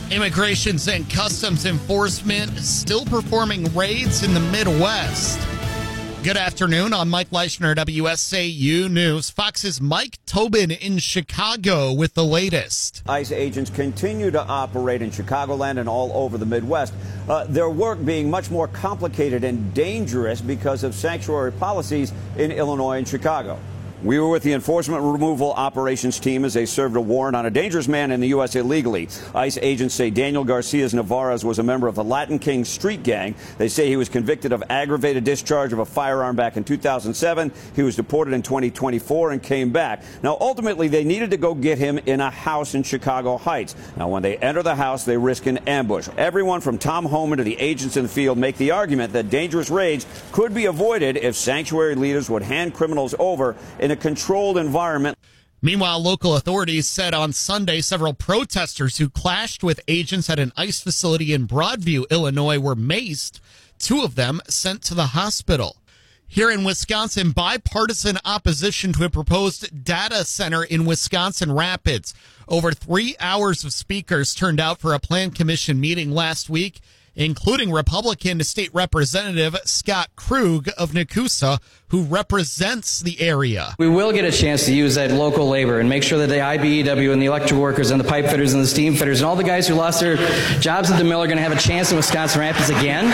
Immigration and Customs Enforcement still performing raids in the Midwest. Good afternoon. I'm Mike Leishner, WSAU News. Fox's Mike Tobin in Chicago with the latest. ICE agents continue to operate in Chicagoland and all over the Midwest. Their work being much more complicated and dangerous because of sanctuary policies in Illinois and Chicago. We were with the Enforcement Removal Operations team as they served a warrant on a dangerous man in the U.S. illegally. ICE agents say Daniel Garcias Navarez was a member of the Latin King street gang. They say he was convicted of aggravated discharge of a firearm back in 2007. He was deported in 2024 and came back. Now, ultimately, they needed to go get him in a house in Chicago Heights. Now, when they enter the house, they risk an ambush. Everyone from Tom Homan to the agents in the field make the argument that dangerous raids could be avoided if sanctuary leaders would hand criminals over in a controlled environment. Meanwhile, local authorities said on Sunday several protesters who clashed with agents at an ICE facility in Broadview, Illinois, were maced. 2 of them sent to the hospital. Here in Wisconsin, bipartisan opposition to a proposed data center in Wisconsin Rapids. Over 3 hours of speakers turned out for a Plan Commission meeting last week, including Republican State Representative Scott Krug of Nakusa, who represents the area. We will get a chance to use that local labor and make sure that the IBEW and the electrical workers and the pipe fitters and the steam fitters and all the guys who lost their jobs at the mill are going to have a chance in Wisconsin Rapids again.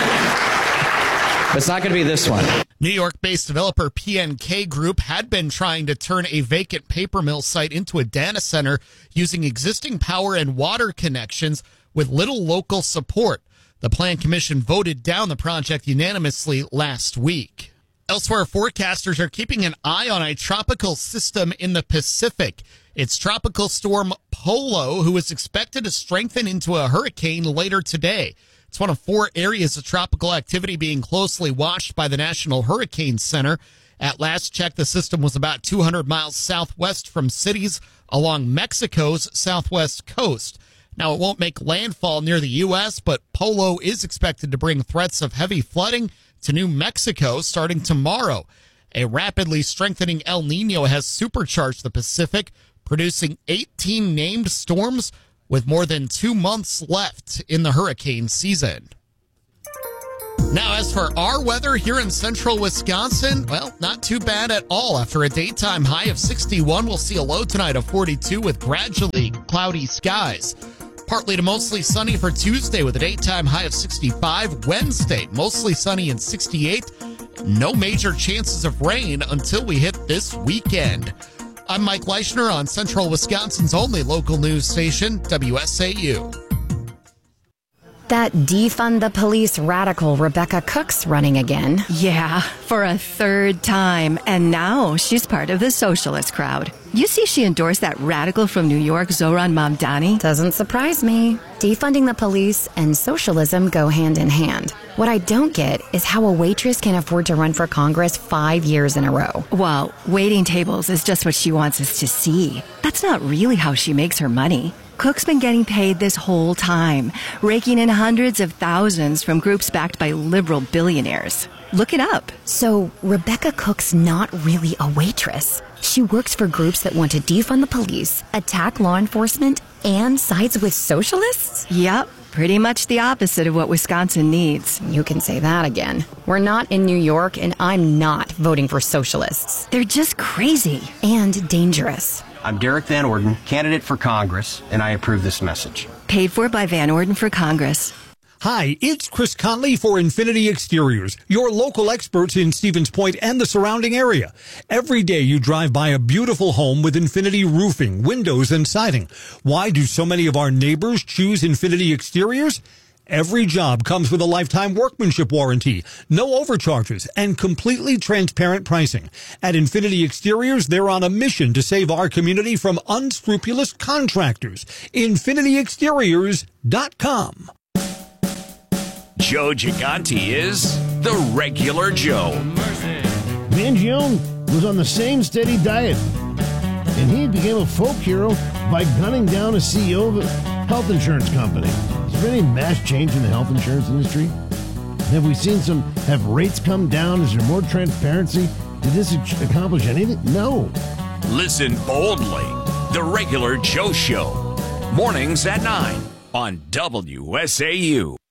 But it's not going to be this one. New York-based developer PNK Group had been trying to turn a vacant paper mill site into a data center using existing power and water connections with little local support. The Plan Commission voted down the project unanimously last week. Elsewhere, forecasters are keeping an eye on a tropical system in the Pacific. It's Tropical Storm Polo, who is expected to strengthen into a hurricane later today. It's one of 4 areas of tropical activity being closely watched by the National Hurricane Center. At last check, the system was about 200 miles southwest from cities along Mexico's southwest coast. Now, it won't make landfall near the U.S., but Polo is expected to bring threats of heavy flooding to New Mexico starting tomorrow. A rapidly strengthening El Nino has supercharged the Pacific, producing 18 named storms with more than 2 months left in the hurricane season. Now, as for our weather here in central Wisconsin, well, not too bad at all. After a daytime high of 61, we'll see a low tonight of 42 with gradually cloudy skies. Partly to mostly sunny for Tuesday with a daytime high of 65. Wednesday, mostly sunny and 68. No major chances of rain until we hit this weekend. I'm Mike Leishner on Central Wisconsin's only local news station, WSAU. That defund the police radical Rebecca Cook's running again. Yeah, for a 3rd time. And now she's part of the socialist crowd. You see she endorsed that radical from New York, Zohran Mamdani? Doesn't surprise me. Defunding the police and socialism go hand in hand. What I don't get is how a waitress can afford to run for Congress 5 years in a row. Well, waiting tables is just what she wants us to see. That's not really how she makes her money. Cook's been getting paid this whole time, raking in hundreds of thousands from groups backed by liberal billionaires. Look it up. So Rebecca Cook's not really a waitress. She works for groups that want to defund the police, attack law enforcement, and sides with socialists? Yep, pretty much the opposite of what Wisconsin needs. You can say that again. We're not in New York, and I'm not voting for socialists. They're just crazy. And dangerous. I'm Derek Van Orden, candidate for Congress, and I approve this message. Paid for by Van Orden for Congress. Hi, it's Chris Conley for Infinity Exteriors, your local experts in Stevens Point and the surrounding area. Every day you drive by a beautiful home with Infinity roofing, windows, and siding. Why do so many of our neighbors choose Infinity Exteriors? Every job comes with a lifetime workmanship warranty, no overcharges, and completely transparent pricing. At Infinity Exteriors, they're on a mission to save our community from unscrupulous contractors. InfinityExteriors.com. Joe Gigante is the regular Joe. Mangione was on the same steady diet, and he became a folk hero by gunning down a CEO of a health insurance company. Is there any mass change in the health insurance industry? Have we seen have rates come down? Is there more transparency? Did this accomplish anything? No. Listen boldly. The regular Joe Show. Mornings at 9 on WSAU.